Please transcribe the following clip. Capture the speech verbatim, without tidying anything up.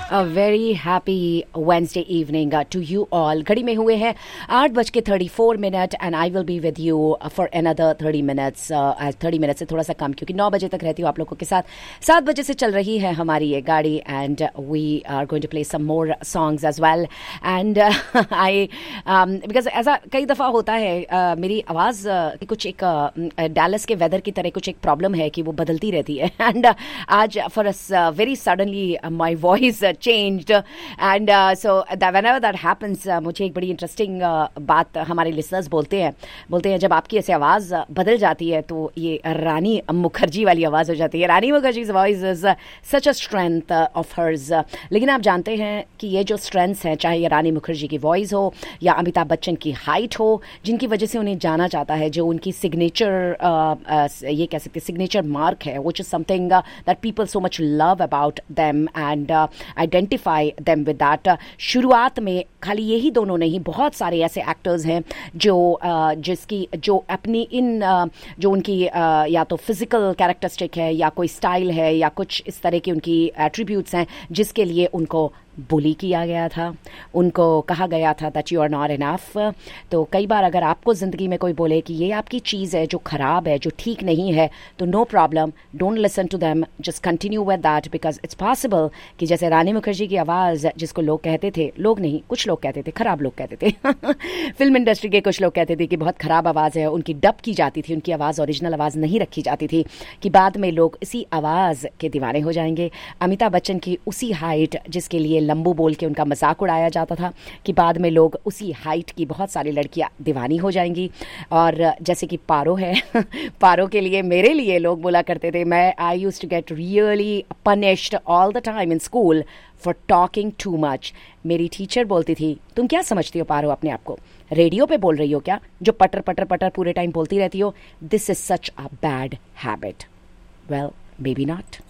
A very happy Wednesday evening uh, to you all. घड़ी में हुए हैं आठ बज के thirty four minute and I will be with you for another thirty minutes. Thirty minute से थोड़ा सा कम क्योंकि नौ बजे तक रहती हूँ आप लोगों के साथ. सात बजे से चल रही है हमारी ये गाड़ी and we are going to play some more songs as well. And I because ऐसा कई दफ़ा होता है uh, मेरी आवाज़ uh, कुछ एक डैलस uh, के वेदर की तरह कुछ एक प्रॉब्लम है कि वो बदलती रहती है. एंड uh, आज for us very suddenly my voice changed and uh, so that whenever that happens uh, मुझे एक बड़ी इंटरेस्टिंग uh, बात हमारे लिसनर्स बोलते हैं बोलते हैं जब आपकी ऐसे आवाज़ बदल जाती है तो ये रानी मुखर्जी वाली आवाज़ हो जाती है. रानी मुखर्जी's voice is uh, such a strength uh, of hers. uh, लेकिन आप जानते हैं कि ये जो स्ट्रेंथ्स हैं चाहे ये रानी मुखर्जी की वॉइस हो या अमिताभ बच्चन की हाइट हो जिनकी वजह से उन्हें जाना जाता है जो उनकी सिग्नेचर uh, uh, ये कह सकते सिग्नेचर मार्क है which is something uh, that people so much love about them and uh, identify them with that. शुरुआत में खाली यही दोनों नहीं बहुत सारे ऐसे एक्टर्स हैं जो uh, जिसकी जो अपनी इन uh, जो उनकी uh, या तो फिजिकल कैरेक्टरिस्टिक है या कोई स्टाइल है या कुछ इस तरह की उनकी एट्रीब्यूट्स हैं जिसके लिए उनको बुली किया गया था, उनको कहा गया था that you are not enough. तो कई बार अगर आपको ज़िंदगी में कोई बोले कि ये आपकी चीज़ है जो ख़राब है जो ठीक नहीं है तो no problem, don't listen to them, just continue with that because it's possible कि जैसे रानी मुखर्जी की आवाज़ जिसको लोग कहते थे, लोग नहीं कुछ लोग कहते थे, ख़राब लोग कहते थे फिल्म इंडस्ट्री के कुछ लोग कहते थे कि बहुत ख़राब आवाज़ है, उनकी डब की जाती थी, उनकी आवाज़ ओरिजिनल आवाज़ नहीं रखी जाती थी, कि बाद में लोग इसी आवाज़ के दीवाने हो जाएंगे. अमिताभ बच्चन की उसी हाइट जिसके लिए लंबू बोल के उनका मजाक उड़ाया जाता था कि बाद में लोग उसी हाइट की बहुत सारी लड़कियां दीवानी हो जाएंगी. और जैसे कि पारो है पारो के लिए मेरे लिए लोग बोला करते थे मैं I used to get really punished all the time in school for talking too much. मेरी टीचर बोलती थी तुम क्या समझती हो पारो अपने आप को, रेडियो पे बोल रही हो क्या जो पटर पटर पटर पूरे टाइम बोलती रहती हो. This is such a bad habit. Well may be not.